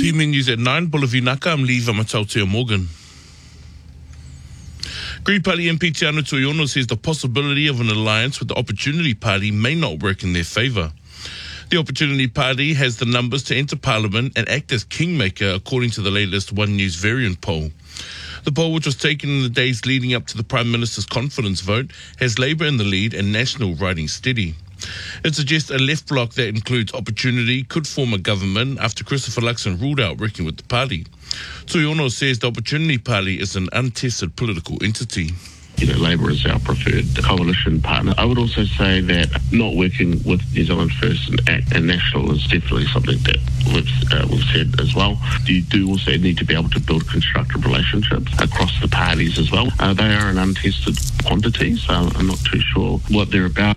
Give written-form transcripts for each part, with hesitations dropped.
PM News at 9, Bulavinaka, I'm Lee Vamatautea Morgan. Green Party MP Tiana Tuiono says the possibility of an alliance with the Opportunity Party may not work in their favour. The Opportunity Party has the numbers to enter Parliament and act as kingmaker, according to the latest One News variant poll. The poll, which was taken in the days leading up to the Prime Minister's confidence vote, has Labour in the lead and National riding steady. It suggests a left bloc that includes Opportunity could form a government after Christopher Luxon ruled out working with the party. Tuiono says the Opportunity Party is an untested political entity. Labour is our preferred coalition partner. I would also say that not working with New Zealand First and National is definitely something that we've said as well. You do also need to be able to build constructive relationships across the parties as well. They are an untested quantity, so I'm not too sure what they're about.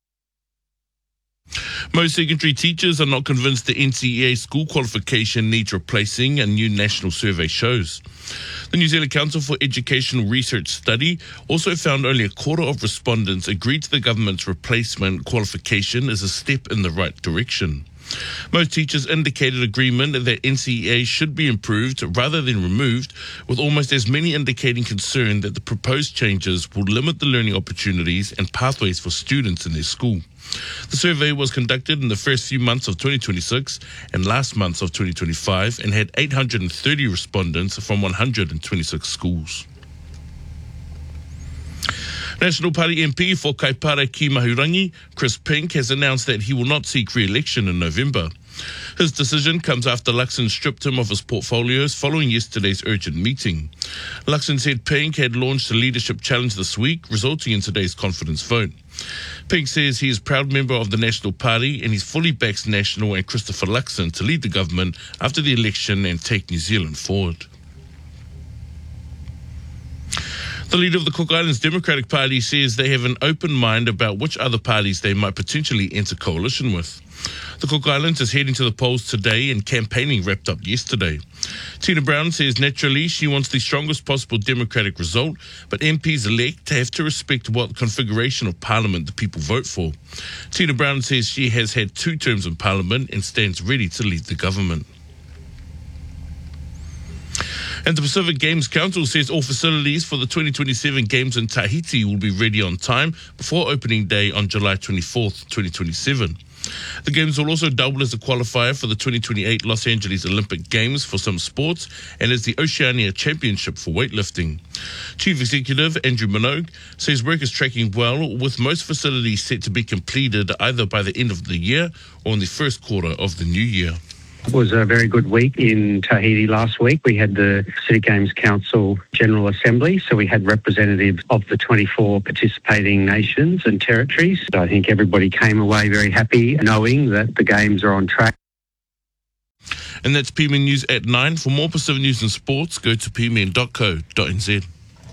Most secondary teachers are not convinced the NCEA school qualification needs replacing, a new national survey shows. The New Zealand Council for Educational Research study also found only a quarter of respondents agreed to the government's replacement qualification as a step in the right direction. Most teachers indicated agreement that NCEA should be improved rather than removed, with almost as many indicating concern that the proposed changes will limit the learning opportunities and pathways for students in their school. The survey was conducted in the first few months of 2026 and last months of 2025 and had 830 respondents from 126 schools. National Party MP for Kaipara ki Mahurangi, Chris Pink, has announced that he will not seek re-election in November. His decision comes after Luxon stripped him of his portfolios following yesterday's urgent meeting. Luxon said Pink had launched a leadership challenge this week, resulting in today's confidence vote. Pink says he is a proud member of the National Party and he's fully backs National and Christopher Luxon to lead the government after the election and take New Zealand forward. The leader of the Cook Islands Democratic Party says they have an open mind about which other parties they might potentially enter coalition with. The Cook Islands is heading to the polls today and campaigning wrapped up yesterday. Tina Brown says naturally she wants the strongest possible Democratic result, but MPs-elect have to respect what configuration of Parliament the people vote for. Tina Brown says she has had 2 terms in Parliament and stands ready to lead the government. And the Pacific Games Council says all facilities for the 2027 Games in Tahiti will be ready on time before opening day on July 24th, 2027. The Games will also double as a qualifier for the 2028 Los Angeles Olympic Games for some sports and as the Oceania Championship for weightlifting. Chief Executive Andrew Minogue says work is tracking well, with most facilities set to be completed either by the end of the year or in the first quarter of the new year. It was a very good week in Tahiti last week. We had the City Games Council General Assembly, so we had representatives of the 24 participating nations and territories. I think everybody came away very happy knowing that the Games are on track. And that's PMN News at 9. For more Pacific News and sports, go to pmn.co.nz.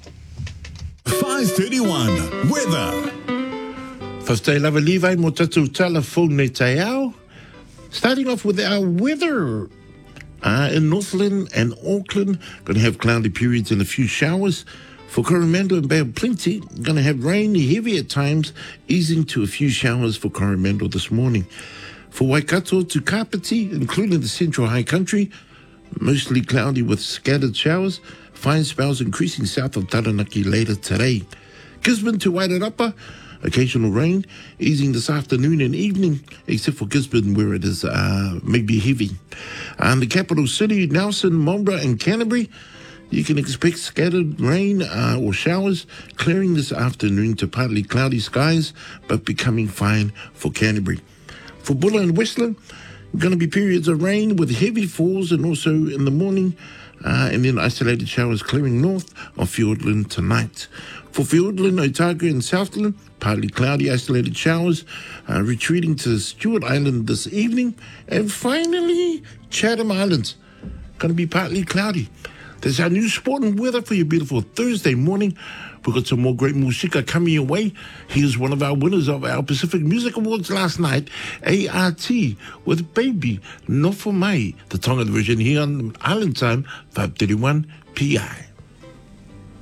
5:31 weather. Whastei lava Levi mo tatu telephone nei te ao. Starting off with our weather. In Northland and Auckland, going to have cloudy periods and a few showers. For Coromandel and Bay of Plenty, going to have rain, heavy at times, easing to a few showers for Coromandel this morning. For Waikato to Kapiti, including the Central High Country, mostly cloudy with scattered showers. Fine spells increasing south of Taranaki later today. Gisborne to Wairarapa, occasional rain, easing this afternoon and evening, except for Gisborne where it is maybe heavy. And the capital city, Nelson, Marlborough and Canterbury, you can expect scattered rain or showers, clearing this afternoon to partly cloudy skies, but becoming fine for Canterbury. For Bulla and Westland, going to be periods of rain with heavy falls and also in the morning, and then isolated showers clearing north of Fiordland tonight. For Fiordland, Otago and Southland, partly cloudy, isolated showers, retreating to Stewart Island this evening. And finally, Chatham Islands, going to be partly cloudy. There's our new sport and weather for your beautiful Thursday morning. We've got some more great musika coming your way. Here's one of our winners of our Pacific Music Awards last night, ART, with Baby No For Mai, the Tonga version here on Island Time, 5:31 PI.